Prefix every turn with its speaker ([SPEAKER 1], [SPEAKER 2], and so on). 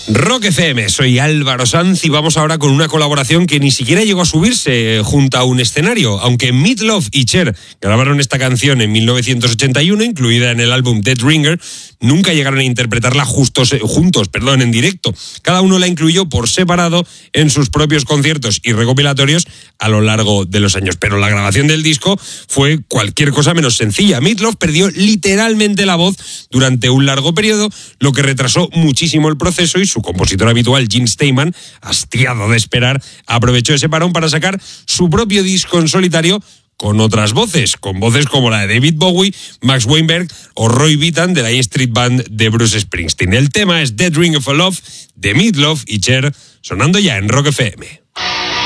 [SPEAKER 1] Rock FM, soy Álvaro Sanz y vamos ahora con una colaboración que ni siquiera llegó a subirse junto a un escenario, aunque Meat Loaf y Cher grabaron esta canción en 1981, incluida en el álbum Dead Ringer, nunca llegaron a interpretarla juntos, en directo. Cada uno la incluyó por separado en sus propios conciertos y recopilatorios a lo largo de los años, pero la grabación del disco fue cualquier cosa menos sencilla. Meat Loaf perdió literalmente la voz durante un largo periodo, lo que retrasó muchísimo el proceso, y su compositor habitual, Jim Steinman, hastiado de esperar, aprovechó ese parón para sacar su propio disco en solitario con otras voces, con voces como la de David Bowie, Max Weinberg o Roy Bittan de la E Street Band de Bruce Springsteen. El tema es Dead Ring of a Love de Meat Loaf y Cher, sonando ya en Rock FM.